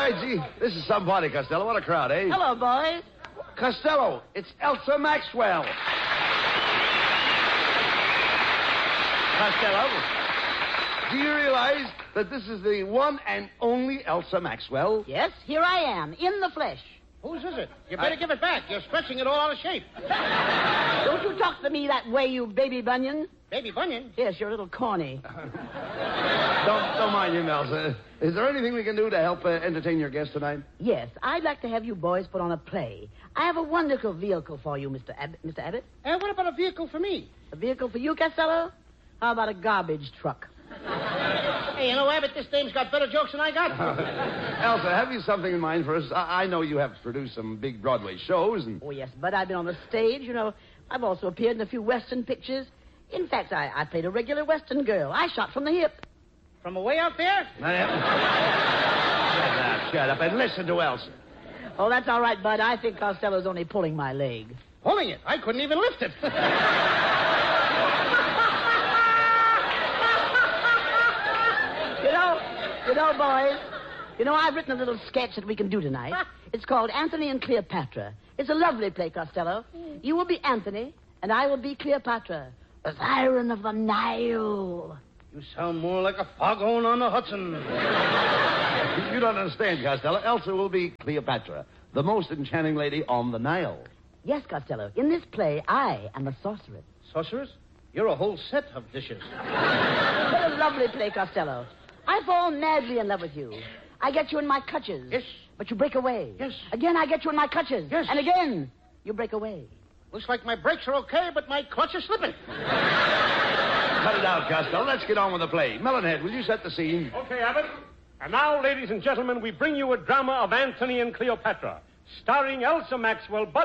Hey, gee, this is some party, Costello. What a crowd, eh? Hello, boys. Costello, it's Elsa Maxwell. Costello, do you realize that this is the one and only Elsa Maxwell? Yes, here I am, in the flesh. Whose is it? You better give it back. You're stretching it all out of shape. Don't you talk to me that way, you baby bunion. Baby Bunyan? Yes, you're a little corny. Don't mind him, Elsa. Is there anything we can do to help entertain your guests tonight? Yes, I'd like to have you boys put on a play. I have a wonderful vehicle for you, Mr. Abbott. And what about a vehicle for me? A vehicle for you, Costello? How about a garbage truck? Hey, you know, Abbott, this dame's got better jokes than I got. Elsa, have you something in mind for us? I know you have produced some big Broadway shows and... Oh, yes, but I've been on the stage, you know. I've also appeared in a few Western pictures. In fact, I played a regular Western girl. I shot from the hip. From away out there? Shut up and listen to Elsa. Oh, that's all right, Bud. I think Costello's only pulling my leg. Pulling it? I couldn't even lift it. You know, boys, I've written a little sketch that we can do tonight. It's called Anthony and Cleopatra. It's a lovely play, Costello. You will be Anthony, and I will be Cleopatra, the siren of the Nile. You sound more like a foghorn on the Hudson. You don't understand, Costello. Elsa will be Cleopatra, the most enchanting lady on the Nile. Yes, Costello. In this play, I am a sorceress. Sorceress? You're a whole set of dishes. What a lovely play, Costello. I fall madly in love with you. I get you in my clutches. Yes. But you break away. Yes. Again, I get you in my clutches. Yes. And again, you break away. Looks like my brakes are okay, but my clutch is slipping. Cut it out, Costello. Let's get on with the play. Melonhead, will you set the scene? Okay, Abbott. And now, ladies and gentlemen, we bring you a drama of Antony and Cleopatra, starring Elsa Maxwell,